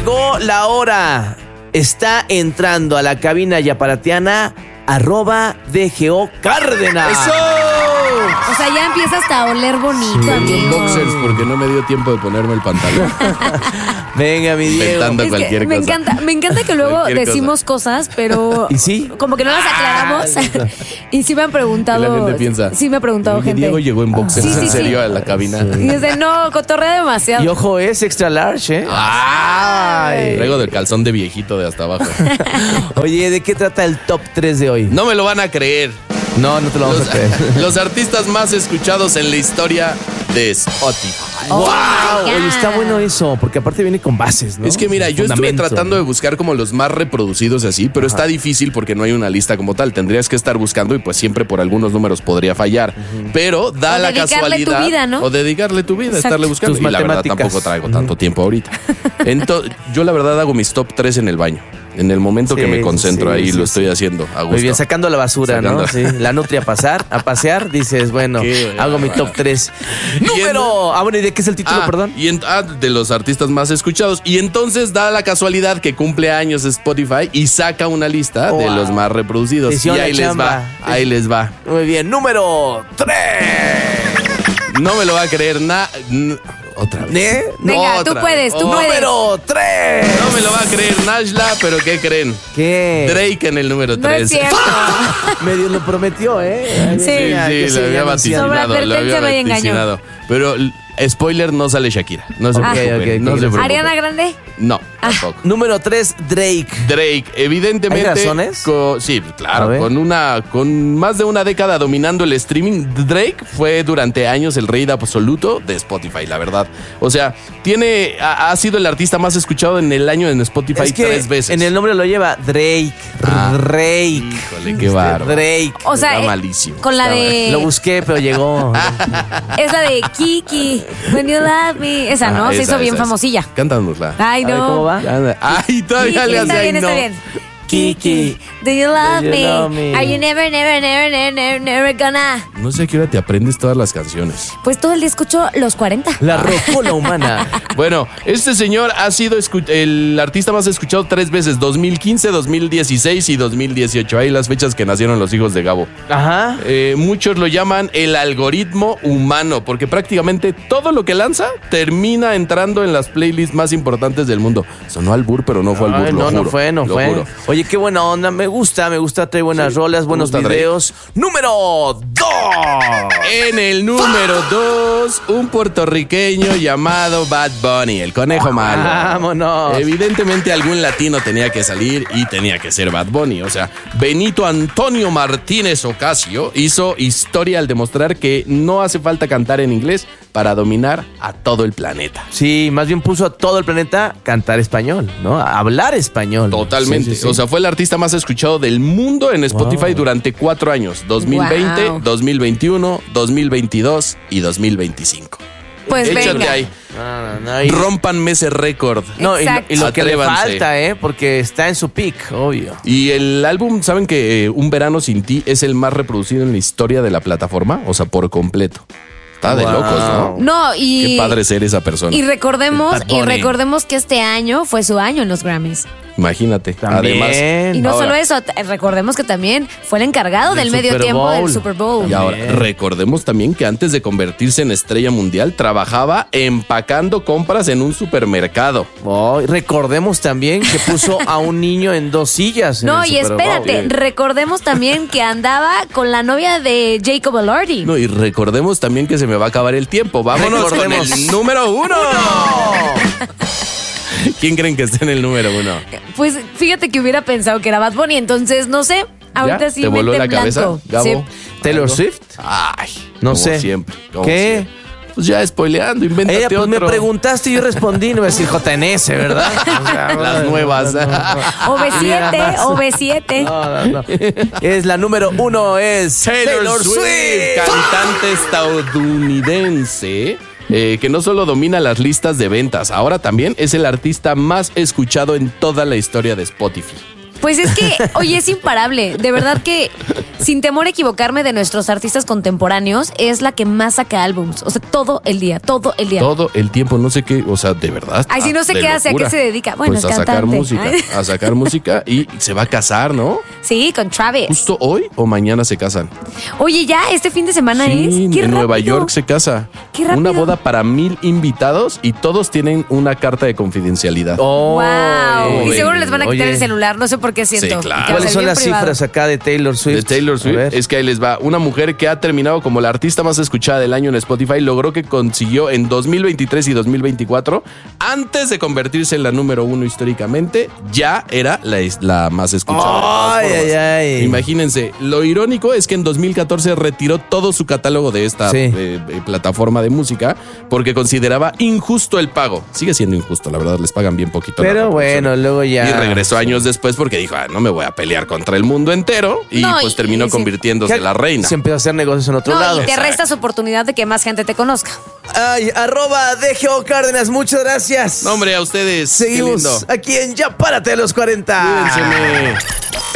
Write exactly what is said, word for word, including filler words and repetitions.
llegó la hora. Está entrando a la cabina yaparatiana arroba D G O Cárdenas. ¡Eso! O sea, ya empieza hasta a oler bonito, Sí, amigo. boxers porque no me dio tiempo de ponerme el pantalón. Venga, mi Diego. Inventando Es que cualquier me cosa. encanta, me encanta que luego Cualquier decimos cosas, pero ¿Y sí? como que no las aclaramos. Ah, Y sí me han preguntado. Y la gente piensa, Sí me ha preguntado Oye, gente. Diego llegó en boxers, Sí, sí, en serio, sí. a la cabina. Sí. Y dice, no, cotorrea demasiado. Y ojo, es extra large, ¿eh? Ay. Traigo del calzón de viejito de hasta abajo. Oye, ¿de qué trata el top tres de hoy? No me lo van a creer. No, no te lo vamos Los, a creer. los artistas más escuchados en la historia de Spotify. Oh, ¡Wow! my God. Oye, está bueno eso, porque aparte viene con bases, ¿no? Es que mira, yo estuve Fundamento. tratando de buscar como los más reproducidos y así, pero está difícil porque no hay una lista como tal. Tendrías que estar buscando y pues siempre por algunos números podría fallar. Pero da O la dedicarle tu casualidad. vida, ¿no? O dedicarle tu vida, Exacto. estarle buscando. Tus Y la verdad matemáticas. tampoco traigo tanto tiempo ahorita. Entonces, yo la verdad hago mis top tres en el baño. En el momento que Sí, me concentro sí, ahí sí, lo sí. estoy haciendo a gusto. Muy bien, sacando la basura, Sacando. ¿no? Sí, la nutria a pasar, a pasear, dices, bueno, Qué hago mi top tres. Número. Ah, bueno, ¿y de qué es el título, Ah, perdón? Y en- ah, de los artistas más escuchados. Y entonces da la casualidad que cumple años Spotify y saca una lista de Wow. los más reproducidos. Te Y hicieron la ahí les chamba. va, ahí les va. Muy bien, número tres. No me lo va a creer nada. Otra vez. ¿Eh? Venga, Otra tú puedes, vez. tú Oh, puedes. Número tres. No me lo va a creer Nashla, pero ¿qué creen? ¿Qué? Drake en el número No es tres. cierto. Medio lo prometió, ¿eh? Sí. Sí, Que sí, se lo había anunciado. vaticinado. Sobre Lo había advertencia no hay engaño. vaticinado. Pero, l- spoiler, no sale Shakira. No se Ah. preocupen. Ok, ok, ok, no se gracias. preocupen. Ariana Grande. No, tampoco. Número tres, Drake. Drake, evidentemente. ¿Hay razones? co- sí, A claro. ver. Con una, con más de una década dominando el streaming, Drake fue durante años el rey absoluto de Spotify, la verdad. O sea, tiene, ha, ha sido el artista más escuchado en el año en Spotify Es que tres veces. en el nombre lo lleva Drake. Ah. Drake. Híjole, qué bárbaro. Drake. O sea, Está eh, malísimo. con la de. Lo busqué, pero llegó. Es la de Kiki. When you love me. Esa, ¿no? Ah, Se esa, hizo bien esa, esa. famosilla. Cántanosla. Ay, A ver, no. ¿cómo va? Ay, todavía Kiki, le hace está ay, bien, no. está bien. Kiki. Do you love, Do you me? love me? Are you never, never, never, never, never, never gonna? No sé a qué hora te aprendes todas las canciones. Pues todo el día escucho los cuarenta. La rocola humana. Bueno, este señor ha sido escu- el artista más escuchado tres veces, dos mil quince, dos mil dieciséis y dos mil dieciocho. Ahí las fechas que nacieron los hijos de Gabo. Ajá. Eh, muchos lo llaman el algoritmo humano, porque prácticamente todo lo que lanza termina entrando en las playlists más importantes del mundo. Sonó albur, pero no fue albur, Ay, lo no, juro. no fue, no lo fue. juro. Oye, qué buena onda. Me gusta, me gusta. Trae buenas Sí, rolas, me buenos gusta Drake. videos. Número dos. En el número dos, un puertorriqueño llamado Bad Bunny, el conejo malo. Vámonos. Evidentemente algún latino tenía que salir y tenía que ser Bad Bunny. O sea, Benito Antonio Martínez Ocasio hizo historia al demostrar que no hace falta cantar en inglés para dominar a todo el planeta. Sí, más bien puso a todo el planeta a cantar español, ¿no? A hablar español. Totalmente. Sí, sí, sí. O sea, fue el artista más escuchado del mundo en Spotify Wow. durante cuatro años. dos mil veinte, Wow. dos mil veintiuno, dos mil veintidós y dos mil veinticinco. Pues Échate venga. ahí. No, no, no. Y, Rómpanme ese récord. no, y, lo- y lo que le Atrévanse. falta, ¿eh? Porque está en su peak, obvio. Y el álbum, ¿saben que eh, Un Verano Sin Ti es el más reproducido en la historia de la plataforma? O sea, por completo. Está de Wow. locos, ¿no? No, y. Qué padre ser esa persona. Y recordemos, El Bad y Bunny. recordemos que este año fue su año en los Grammys. Imagínate. También. Además. Y no Ahora- solo eso, t- recordemos que también fue el encargado Del del medio Super tiempo Bowl. del Super Bowl. Y ahora, Bien. recordemos también que antes de convertirse en estrella mundial, trabajaba empacando compras en un supermercado. Oh, y recordemos también que puso a un niño en dos sillas. en No, el y Super Bowl. espérate, Bowl. recordemos también que andaba con la novia de Jacob Elordi. No, y recordemos también que se me va a acabar el tiempo. Vámonos con Recordemos. el número uno. ¿Quién creen que esté en el número uno? Pues fíjate que hubiera pensado que era Bad Bunny, entonces no sé, ahorita ¿Ya? sí ¿Te voló mente la en cabeza, blanco. Gabo? Sí. ¿Taylor ¿Algo? Swift? Ay, No como sé. siempre. como ¿Qué? siempre. Pues ya spoileando, invéntate Ella, pues me otro. preguntaste y yo respondí. No iba a decir J N S, ¿verdad? O sea, Las no, nuevas. no, no, no. O B Mira siete, más. o B siete. No, no, no. Es la número uno, es Taylor, Swift, cantante estadounidense. eh, que no solo domina las listas de ventas, ahora también es el artista más escuchado en toda la historia de Spotify. Pues es que, oye, es imparable. De verdad que, sin temor a equivocarme, de nuestros artistas contemporáneos, es la que más saca álbums. O sea, todo el día, todo el día. Todo el tiempo, no sé qué, o sea, de verdad. Ay, si no sé de qué hace, locura. ¿a qué se dedica? Bueno, pues es a sacar cantante. música, Ay. a sacar música y se va a casar, ¿no? Sí, con Travis. Justo hoy o mañana se casan. Oye, ya, este fin de semana Sí, es. en ¡Qué Nueva rápido! York se casa. ¡Qué rápido! Una boda para mil invitados y todos tienen una carta de confidencialidad. Oh, ¡Wow! Y oye, seguro les van a quitar oye. el celular. No sé por qué siento. Sí, claro. que va a ¿Cuáles ser son bien las privado. cifras acá de Taylor Swift? De Taylor A Swift ver. es que ahí les va. Una mujer que ha terminado como la artista más escuchada del año en Spotify logró que consiguió en dos mil veintitrés y dos mil veinticuatro, antes de convertirse en la número uno históricamente, ya era la, la más escuchada. Ay, de todas ay, formas. ay. Imagínense, lo irónico es que en dos mil catorce retiró todo su catálogo de esta Sí. eh, eh, plataforma de música porque consideraba injusto el pago. Sigue siendo injusto, la verdad, les pagan bien poquito. la Pero reproducción. bueno, luego ya. Y regresó años después porque dijo, ah, no me voy a pelear contra el mundo entero. Y No, pues y- terminó y sí. convirtiéndose en la reina. Se empezó a hacer negocios en otro No, lado. y te Exacto. restas oportunidad de que más gente te conozca. Ay, arroba D G O Cárdenas, muchas gracias. No, hombre, a ustedes. Qué Seguimos lindo. aquí en Ya Párate a los cuarenta. Cuídense.